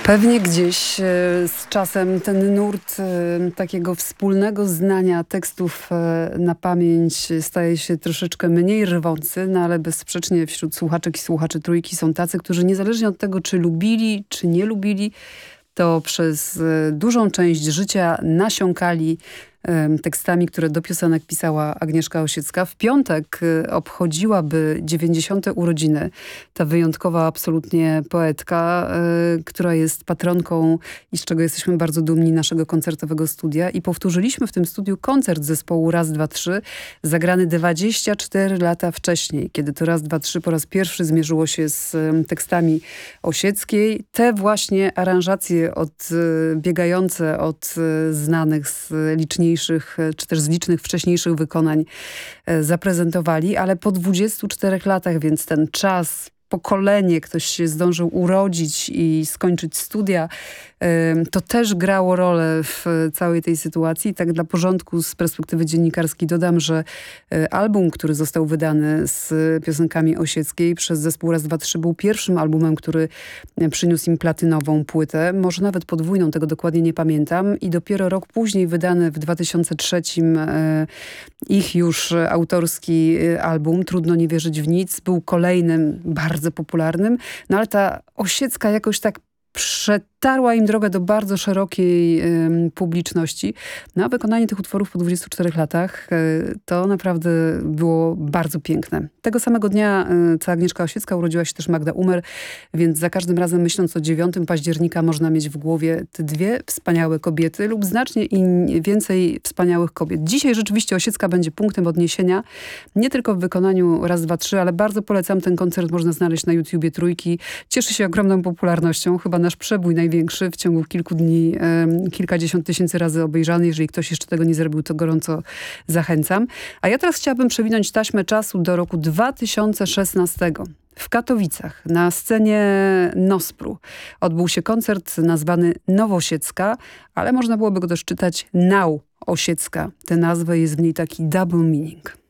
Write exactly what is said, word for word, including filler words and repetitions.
Pewnie gdzieś e, z czasem ten nurt e, takiego wspólnego znania tekstów e, na pamięć staje się troszeczkę mniej rwący, no ale bezsprzecznie wśród słuchaczek i słuchaczy Trójki są tacy, którzy niezależnie od tego, czy lubili, czy nie lubili, to przez e, dużą część życia nasiąkali tekstami, które do piosenek pisała Agnieszka Osiecka. W piątek obchodziłaby dziewięćdziesiąte urodziny. Ta wyjątkowa absolutnie poetka, y, która jest patronką i z czego jesteśmy bardzo dumni naszego koncertowego studia. I powtórzyliśmy w tym studiu koncert zespołu Raz, Dwa, Trzy, zagrany dwadzieścia cztery lata wcześniej, kiedy to Raz, Dwa, Trzy po raz pierwszy zmierzyło się z y, tekstami Osieckiej. Te właśnie aranżacje odbiegające od y, znanych z liczniejszych czy też z licznych wcześniejszych wykonań zaprezentowali, ale po dwudziestu czterech latach, więc ten czas, pokolenie, ktoś się zdążył urodzić i skończyć studia, to też grało rolę w całej tej sytuacji. Tak dla porządku z perspektywy dziennikarskiej dodam, że album, który został wydany z piosenkami Osieckiej przez zespół Raz, Dwa, Trzy był pierwszym albumem, który przyniósł im platynową płytę. Może nawet podwójną, tego dokładnie nie pamiętam. I dopiero rok później wydany w dwa tysiące trzecim ich już autorski album Trudno nie wierzyć w nic był kolejnym bardzo popularnym. No ale ta Osiecka jakoś tak przetarła im drogę do bardzo szerokiej y, publiczności. No a wykonanie tych utworów po dwudziestu czterech latach y, to naprawdę było bardzo piękne. Tego samego dnia, y, co Agnieszka Osiecka, urodziła się też Magda Umer, więc za każdym razem myśląc o dziewiątego października można mieć w głowie te dwie wspaniałe kobiety lub znacznie in, więcej wspaniałych kobiet. Dzisiaj rzeczywiście Osiecka będzie punktem odniesienia, nie tylko w wykonaniu Raz, Dwa, Trzy, ale bardzo polecam ten koncert, można znaleźć na YouTubie Trójki. Cieszy się ogromną popularnością, chyba nasz przebój największy w ciągu kilku dni, e, kilkadziesiąt tysięcy razy obejrzany. Jeżeli ktoś jeszcze tego nie zrobił, to gorąco zachęcam. A ja teraz chciałabym przewinąć taśmę czasu do roku dwa tysiące szesnastego. W Katowicach na scenie Nospru odbył się koncert nazwany Nowosiecka, ale można byłoby go też czytać Now Osiecka. Tę nazwę jest w niej taki double meaning.